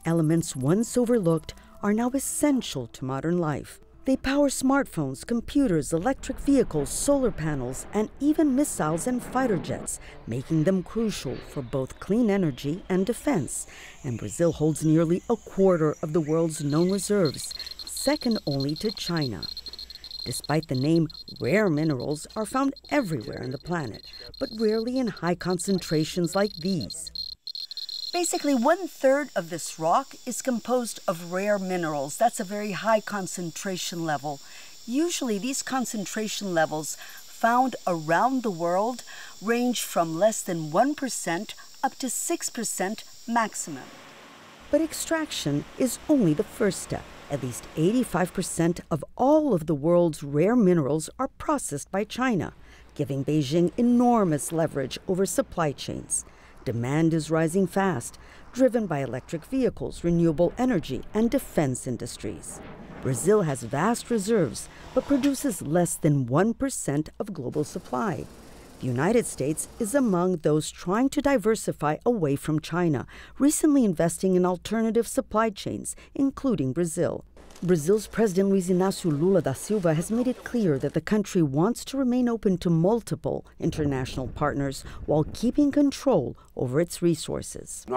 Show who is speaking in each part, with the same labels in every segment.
Speaker 1: elements once overlooked are now essential to modern life. They power smartphones, computers, electric vehicles, solar panels, and even missiles and fighter jets, making them crucial for both clean energy and defense. And Brazil holds nearly a quarter of the world's known reserves, second only to China. Despite the name, rare minerals are found everywhere on the planet, but rarely in high concentrations like these. Basically, 1/3 of this rock is composed of rare minerals. That's a very high concentration level. Usually, these concentration levels found around the world range from less than 1% up to 6% maximum. But extraction is only the first step. At least 85% of all of the world's rare minerals are processed by China, giving Beijing enormous leverage over supply chains. Demand is rising fast, driven by electric vehicles, renewable energy, and defense industries. Brazil has vast reserves, but produces less than 1% of global supply. The United States is among those trying to diversify away from China, recently investing in alternative supply chains, including Brazil. Brazil's President Luiz Inácio Lula da Silva has made it clear that the country wants to remain open to multiple international partners while keeping control over its resources.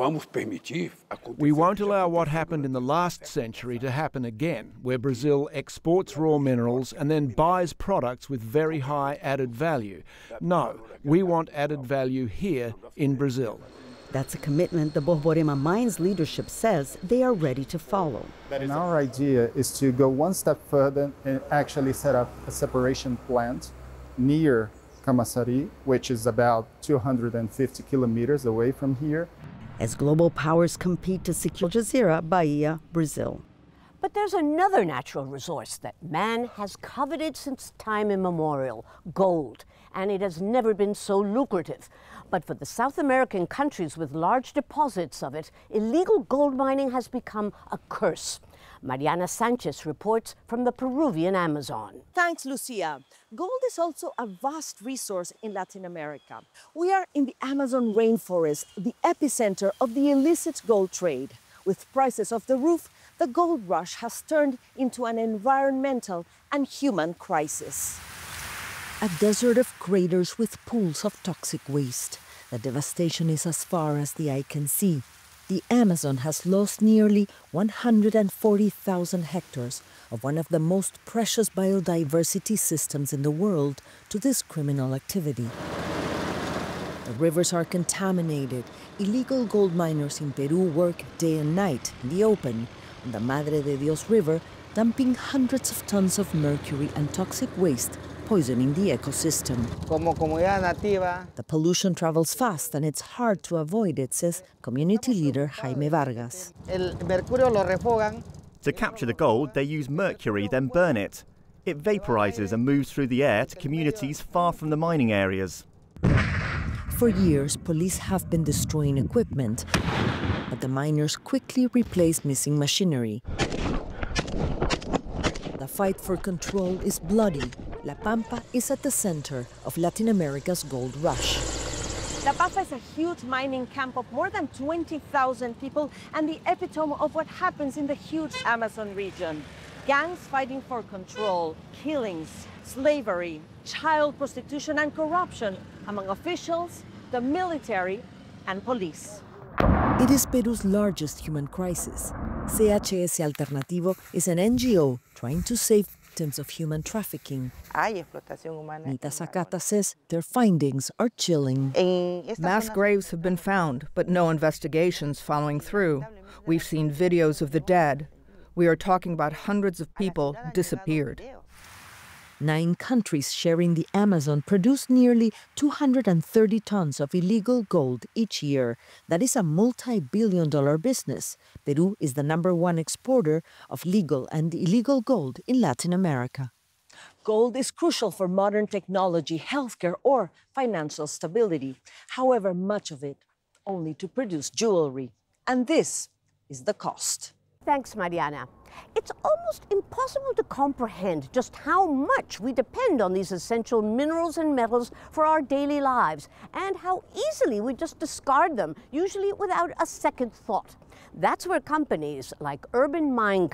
Speaker 2: We won't allow what happened in the last century to happen again, where Brazil exports raw minerals and then buys products with very high added value. No, we want added value here in Brazil.
Speaker 1: That's a commitment the Borborema Mines leadership says they are ready to follow.
Speaker 3: And our idea is to go one step further and actually set up a separation plant near Camaçari, which is about 250 kilometers away from here.
Speaker 1: As global powers compete to secure Jazira, Bahia, Brazil.
Speaker 4: But there's another natural resource that man has coveted since time immemorial, gold, and it has never been so lucrative. But for the South American countries with large deposits of it, illegal gold mining has become a curse. Mariana Sanchez reports from the Peruvian Amazon.
Speaker 5: Thanks, Lucia. Gold is also a vast resource in Latin America. We are in the Amazon rainforest, the epicenter of the illicit gold trade. With prices off the roof, the gold rush has turned into an environmental and human crisis.
Speaker 6: A desert of craters with pools of toxic waste. The devastation is as far as the eye can see. The Amazon has lost nearly 140,000 hectares of one of the most precious biodiversity systems in the world to this criminal activity. The rivers are contaminated. Illegal gold miners in Peru work day and night in the open on the Madre de Dios River, dumping hundreds of tons of mercury and toxic waste, poisoning the ecosystem. The pollution travels fast and it's hard to avoid it, says community leader Jaime Vargas.
Speaker 7: To capture the gold, they use mercury, then burn it. It vaporizes and moves through the air to communities far from the mining areas.
Speaker 6: For years, police have been destroying equipment, but the miners quickly replace missing machinery. The fight for control is bloody. La Pampa is at the center of Latin America's gold rush.
Speaker 5: La Pampa is a huge mining camp of more than 20,000 people and the epitome of what happens in the huge Amazon region. Gangs fighting for control, killings, slavery, child prostitution and corruption among officials, the military and police.
Speaker 6: It is Peru's largest human crisis. CHS Alternativo is an NGO trying to save victims of human trafficking. Nita Sakata says their findings are chilling.
Speaker 8: Mass graves have been found, but no investigations following through. We've seen videos of the dead. We are talking about hundreds of people disappeared.
Speaker 6: 9 countries sharing the Amazon produce nearly 230 tons of illegal gold each year. That is a multi-billion-dollar business. Peru is the #1 exporter of legal and illegal gold in Latin America.
Speaker 5: Gold is crucial for modern technology, healthcare, or financial stability. However, much of it only to produce jewelry. And this is the cost.
Speaker 4: Thanks, Mariana. It's almost impossible to comprehend just how much we depend on these essential minerals and metals for our daily lives, and how easily we just discard them, usually without a second thought. That's where companies like Urban Mine